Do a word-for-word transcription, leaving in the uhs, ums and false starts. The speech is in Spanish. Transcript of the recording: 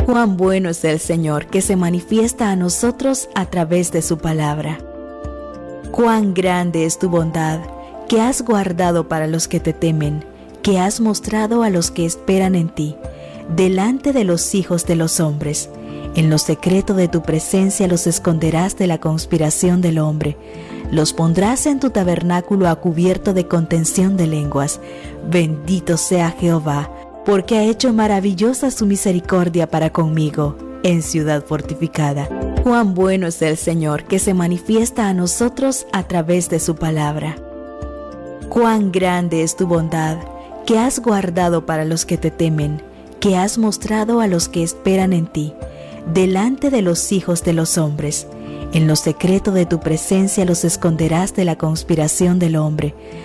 Cuán bueno es el Señor, que se manifiesta a nosotros a través de su palabra. Cuán grande es tu bondad, que has guardado para los que te temen, que has mostrado a los que esperan en ti, delante de los hijos de los hombres. En lo secreto de tu presencia los esconderás de la conspiración del hombre. Los pondrás en tu tabernáculo a cubierto de contención de lenguas. Bendito sea Jehová, porque ha hecho maravillosa su misericordia para conmigo, en ciudad fortificada. Cuán bueno es el Señor, que se manifiesta a nosotros a través de su palabra. Cuán grande es tu bondad, que has guardado para los que te temen, que has mostrado a los que esperan en ti, delante de los hijos de los hombres. En lo secreto de tu presencia los esconderás de la conspiración del hombre.